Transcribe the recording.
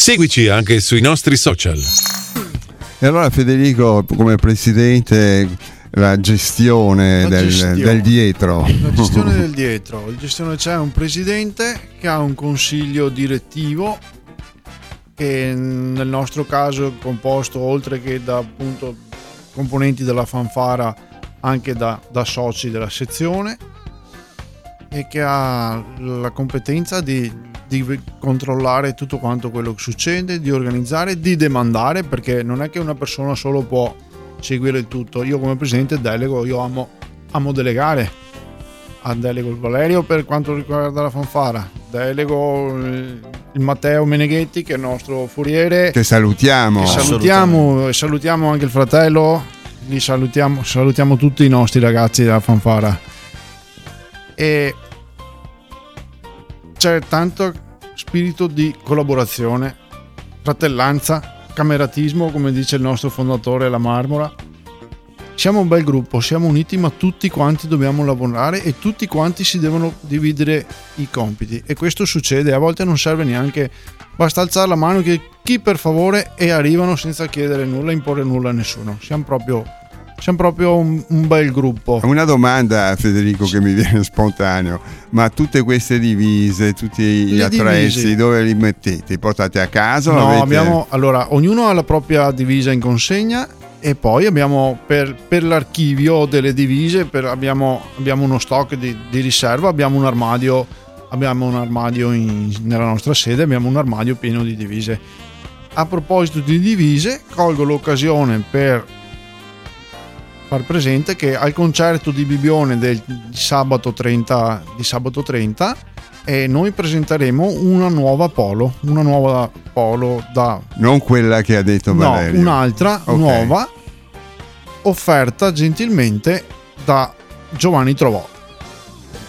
Seguici anche sui nostri social. E allora Federico, come presidente, la gestione del dietro. La gestione del dietro. Il gestione, c'è un presidente che ha un consiglio direttivo che nel nostro caso è composto, oltre che da appunto componenti della fanfara, anche da soci della sezione, e che ha la competenza di controllare tutto quanto quello che succede, di organizzare, di demandare, perché non è che una persona solo può seguire il tutto. Io come presidente delego, io amo delegare. Delego il Valerio per quanto riguarda la fanfara, delego il Matteo Meneghetti che è il nostro furiere, che salutiamo e salutiamo anche il fratello, li salutiamo tutti i nostri ragazzi della fanfara. E c'è tanto spirito di collaborazione, fratellanza, cameratismo, come dice il nostro fondatore La Marmora. Siamo un bel gruppo, siamo uniti, ma tutti quanti dobbiamo lavorare e tutti quanti si devono dividere i compiti, e questo succede. A volte non serve neanche, basta alzare la mano che chi per favore, e arrivano senza chiedere nulla, imporre nulla a nessuno. Siamo proprio un bel gruppo. Una domanda, Federico, che mi viene spontaneo: ma tutte queste divise, tutti gli attrezzi, dove li mettete? Li portate a casa? No, allora ognuno ha la propria divisa in consegna, e poi abbiamo per l'archivio delle divise, abbiamo uno stock di riserva, abbiamo un armadio nella nostra sede, abbiamo un armadio pieno di divise. A proposito di divise, colgo l'occasione per far presente che al concerto di Bibione di sabato 30 noi presenteremo una nuova polo da... Non quella che ha detto Valerio. No, un'altra nuova, offerta gentilmente da Giovanni Trovò.